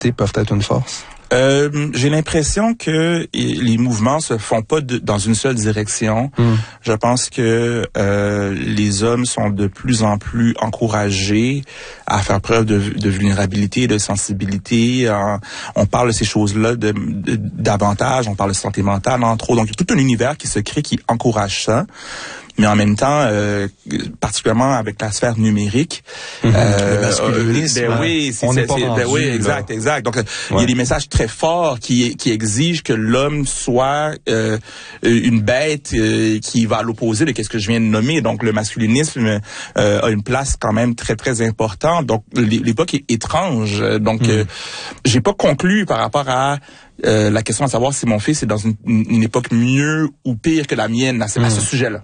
peuvent être une force? J'ai l'impression que les mouvements se font pas dans une seule direction. Je pense que les hommes sont de plus en plus encouragés à faire preuve de vulnérabilité, de sensibilité. On parle de ces choses-là davantage. On parle de santé mentale, entre autres. Donc, il y a tout un univers qui se crée qui encourage ça. Mais en même temps, particulièrement avec la sphère numérique, le masculinisme, oui, exact. Donc, il y a des messages très forts qui exigent que l'homme soit une bête qui va à l'opposé de ce que je viens de nommer. Donc, le masculinisme a une place quand même très très importante. Donc, l'époque est étrange. Donc, j'ai pas conclu par rapport à la question à savoir si mon fils est dans une époque mieux ou pire que la mienne à ce sujet-là.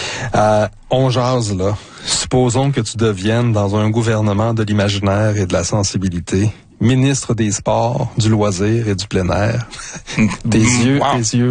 On jase, là. Supposons que tu deviennes dans un gouvernement de l'imaginaire et de la sensibilité, ministre des Sports, du loisir et du plein air. Tes yeux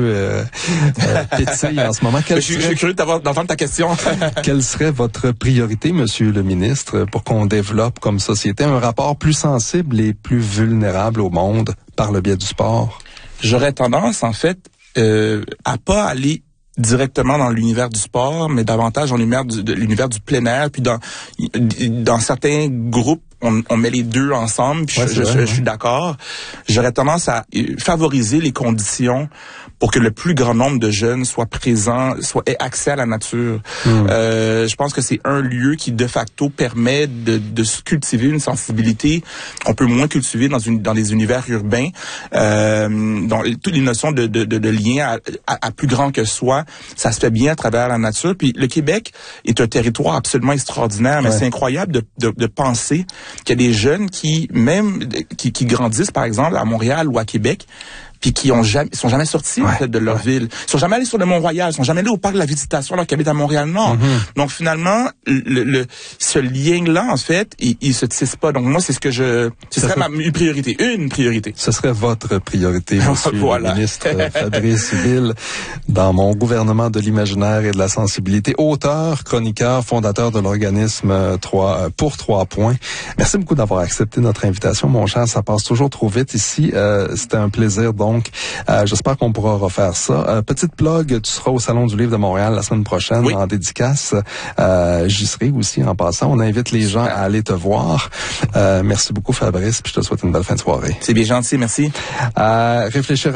pétillent en ce moment. Je suis curieux d'entendre ta question. Quelle serait votre priorité, monsieur le ministre, pour qu'on développe comme société un rapport plus sensible et plus vulnérable au monde par le biais du sport? J'aurais tendance, en fait, à pas aller directement dans l'univers du sport, mais davantage dans l'univers du plein air. Puis dans certains groupes, on met les deux ensemble, puis je suis d'accord. J'aurais tendance à favoriser les conditions pour que le plus grand nombre de jeunes soient présents, aient accès à la nature. Je pense que c'est un lieu qui, de facto, permet de cultiver une sensibilité qu'on peut moins cultiver dans des univers urbains. Donc, toutes les notions de lien à plus grand que soi, ça se fait bien à travers la nature. Puis le Québec est un territoire absolument extraordinaire, mais c'est incroyable de penser qu'il y a des jeunes qui grandissent, par exemple, à Montréal ou à Québec, puis qui sont jamais sortis en fait de leur ville. Ils sont jamais allés sur le Mont-Royal, ils sont jamais allés au parc de la Visitation alors qu'ils habitent à Montréal-Nord. Donc finalement, ce lien-là, en fait, il se tisse pas. Donc moi, ce serait ma priorité, une priorité. Ce serait votre priorité, monsieur le ministre Fabrice Ville, dans mon gouvernement de l'imaginaire et de la sensibilité. Auteur, chroniqueur, fondateur de l'organisme pour 3 points. Merci beaucoup d'avoir accepté notre invitation, mon cher. Ça passe toujours trop vite ici. C'était un plaisir. Donc, j'espère qu'on pourra refaire ça. Petite plug, tu seras au Salon du Livre de Montréal la semaine prochaine en dédicace. J'y serai aussi en passant. On invite les gens à aller te voir. Merci beaucoup, Fabrice, puis je te souhaite une belle fin de soirée. C'est bien gentil, merci. Réfléchir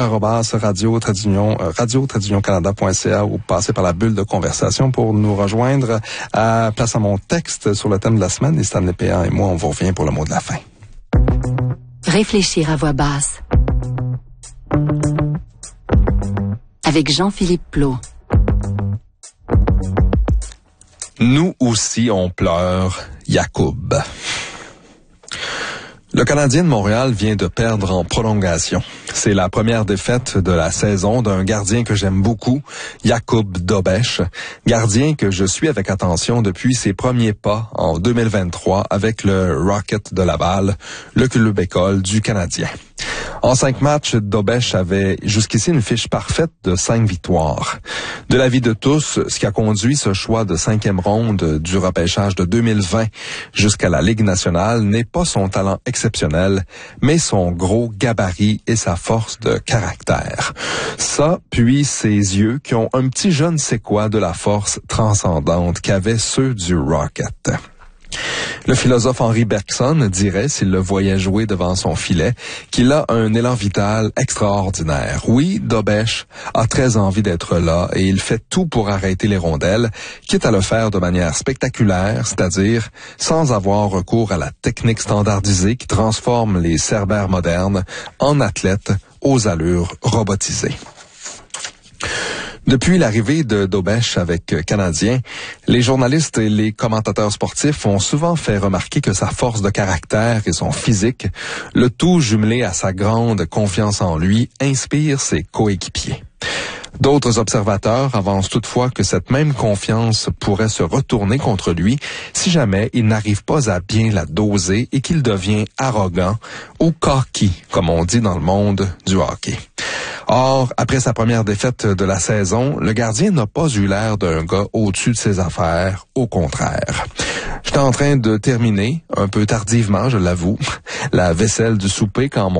radio-canada.ca ou passer par la bulle de conversation pour nous rejoindre. Place à mon texte sur le thème de la semaine. Et Stanley Péan et moi, on vous revient pour le mot de la fin. Réfléchir à voix basse. Avec Jean-Philippe Plot. Nous aussi, on pleure, Yacoub. Le Canadien de Montréal vient de perdre en prolongation. C'est la première défaite de la saison d'un gardien que j'aime beaucoup, Yacoub Dobeš, gardien que je suis avec attention depuis ses premiers pas en 2023 avec le Rocket de Laval, le club école du Canadien. En 5 matchs, Dobeš avait jusqu'ici une fiche parfaite de 5 victoires. De l'avis de tous, ce qui a conduit ce choix de 5e ronde du repêchage de 2020 jusqu'à la Ligue nationale n'est pas son talent exceptionnel, mais son gros gabarit et sa force de caractère. Ça, puis ses yeux qui ont un petit je ne sais quoi de la force transcendante qu'avaient ceux du Rocket. Le philosophe Henri Bergson dirait, s'il le voyait jouer devant son filet, qu'il a un élan vital extraordinaire. Oui, Dobeš a très envie d'être là et il fait tout pour arrêter les rondelles, quitte à le faire de manière spectaculaire, c'est-à-dire sans avoir recours à la technique standardisée qui transforme les cerbères modernes en athlètes aux allures robotisées. Depuis l'arrivée de Dobeš avec Canadien, les journalistes et les commentateurs sportifs ont souvent fait remarquer que sa force de caractère et son physique, le tout jumelé à sa grande confiance en lui, inspire ses coéquipiers. D'autres observateurs avancent toutefois que cette même confiance pourrait se retourner contre lui si jamais il n'arrive pas à bien la doser et qu'il devient arrogant ou cocky, comme on dit dans le monde du hockey. Or, après sa première défaite de la saison, le gardien n'a pas eu l'air d'un gars au-dessus de ses affaires, au contraire. J'étais en train de terminer, un peu tardivement, je l'avoue, la vaisselle du souper quand mon